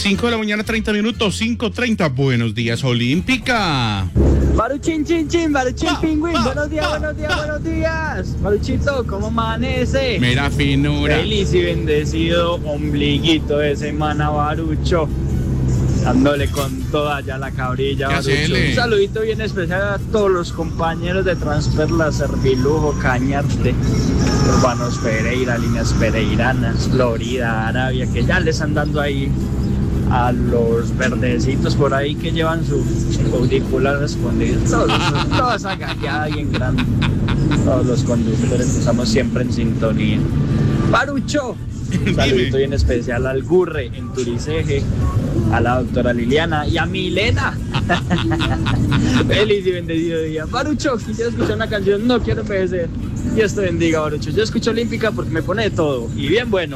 5 de la mañana, 30 minutos, 5:30. Buenos días, Olímpica. Baruchín, chin, chin, Baruchín, pingüín. Buenos días, buenos días, buenos días. Baruchito, ¿cómo amanece? Mira, finura. Feliz y bendecido ombliguito de semana, Barucho. Dándole con toda ya la cabrilla, Barucho. Un saludito bien especial a todos los compañeros de Transperla, Servilujo, Cañarte, Urbanos Pereira, Líneas Pereiranas, Florida, Arabia, que ya les están dando ahí a los verdecitos por ahí que llevan su auricular respondido. Toda esa gateada bien grande. Todos los conductores estamos siempre en sintonía. Barucho, un saludito bien especial al Gurre en Turiceje, a la doctora Liliana y a Milena. Feliz y bendecido día. Barucho, quisiera escuchar una canción, no quiero envejecer. Dios te bendiga, Barucho. Yo escucho Olímpica porque me pone de todo. Y bien bueno.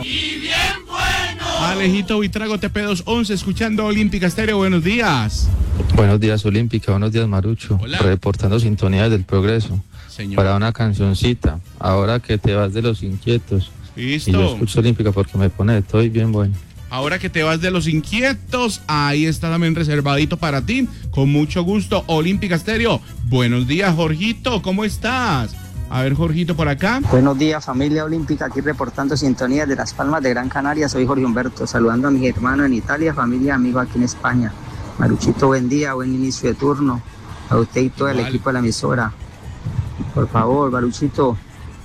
Alejito Buitrago, TP211, escuchando Olímpica Estéreo. Buenos días. Buenos días, Olímpica. Buenos días, Marucho. Hola. Reportando sintonía del progreso. Señor. Para una cancioncita. Ahora que te vas de los inquietos. Listo. Y yo escucho Olímpica porque me pone de todo y bien bueno. Ahora que te vas de los inquietos, ahí está también reservadito para ti. Con mucho gusto, Olímpica Estéreo. Buenos días, Jorgito. ¿Cómo estás? A ver, Jorgito, por acá. Buenos días, familia olímpica, aquí reportando sintonía de Las Palmas de Gran Canaria. Soy Jorge Humberto, saludando a mis hermanos en Italia, familia, amigos aquí en España. Maruchito, buen día, buen inicio de turno. A usted y todo el equipo de la emisora. Por favor, Maruchito,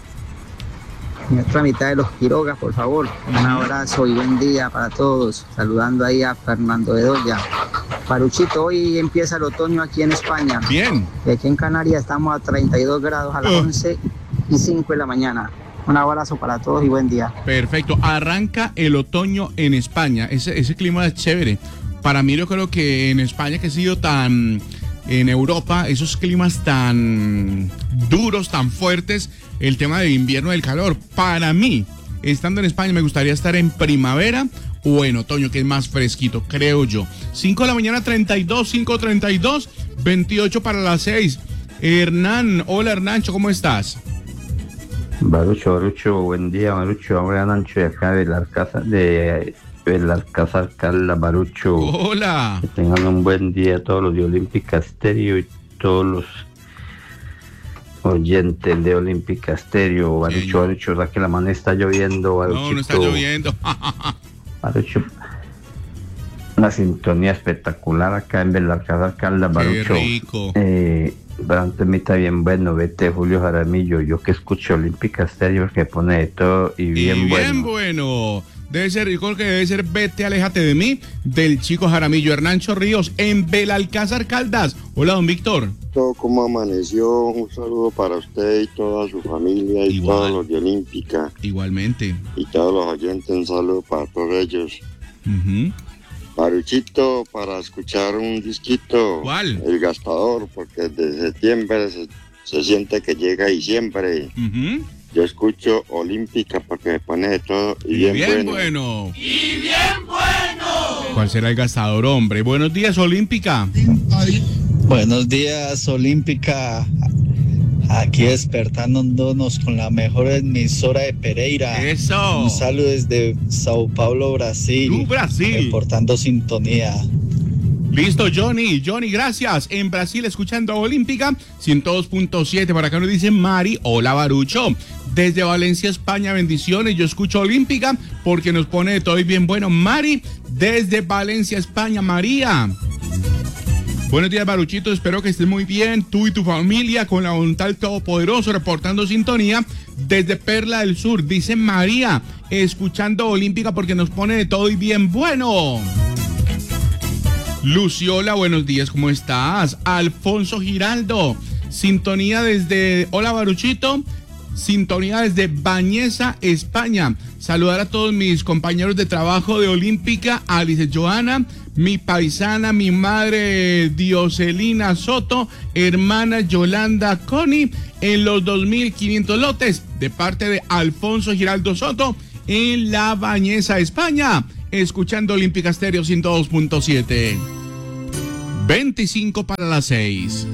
mi otra mitad de los Quirogas, por favor. Un abrazo y buen día para todos. Saludando ahí a Fernando Bedoya. Maruchito, hoy empieza el otoño aquí en España. Bien. Y aquí en Canarias estamos a 32 grados a las 11:05 de la mañana. Un abrazo para todos y buen día. Perfecto. Arranca el otoño en España. Ese clima es chévere. Para mí yo creo que en España, que ha sido tan... En Europa, esos climas tan duros, tan fuertes, el tema del invierno y del calor. Para mí, estando en España, me gustaría estar en primavera o en otoño, que es más fresquito, creo yo. 5 de la mañana, 32, 5:32, 28 para las 6. Hernán, hola Hernancho, ¿cómo estás? Barucho, buen día, Barucho. Ahora Nancho de acá del Alcázar Carla, Barucho. Hola. Que tengan un buen día todos los de Olímpica Estéreo y todos los oyentes de Olímpica Estéreo. Barucho, ¿verdad que la mañana está lloviendo, Baruchito? No está lloviendo. Barucho, una sintonía espectacular acá en Belalcázar Carla, Barucho. Qué rico. Antes me está bien bueno, vete Julio Jaramillo, yo que escucho Olímpica Estéreo, que pone de todo y bien bueno. Debe ser rico, que debe ser Vete, aléjate de mí, del Chico Jaramillo. Hernancho Ríos, en Belalcázar Caldas. Hola, don Víctor. ¿Cómo amaneció? Un saludo para usted y toda su familia y todos los de Olímpica. Igualmente. Y todos los oyentes, un saludo para todos ellos. Baruchito, para escuchar un disquito. ¿Cuál? El Gastador, porque desde septiembre se siente que llega diciembre. Yo escucho Olímpica porque me pone de todo y bien bueno. ¿Cuál será el gastador, hombre? Buenos días, Olímpica. Buenos días, Olímpica. Aquí despertándonos con la mejor emisora de Pereira. Eso. Un saludo desde Sao Paulo, Brasil. Brasil. Reportando sintonía. Listo, Johnny, gracias. En Brasil, escuchando Olímpica, 102.7. Para acá nos dice Mari, hola Barucho. Desde Valencia, España, bendiciones. Yo escucho Olímpica porque nos pone de todo y bien bueno. Mari, desde Valencia, España. María. Buenos días, Baruchito. Espero que estés muy bien. Tú y tu familia, con la voluntad del Todopoderoso, reportando sintonía desde Perla del Sur. Dice María, escuchando Olímpica porque nos pone de todo y bien bueno. Luciola, buenos días, ¿cómo estás? Alfonso Giraldo, sintonía desde... Hola, Baruchito. Sintonía desde Bañeza, España. Saludar a todos mis compañeros de trabajo de Olímpica, Alice Joana, mi paisana, mi madre Dioselina Soto, hermana Yolanda Coni, en los 2.500 lotes, de parte de Alfonso Giraldo Soto, en La Bañeza, España, escuchando Olímpica Estéreo 102.7. 25 para las 6.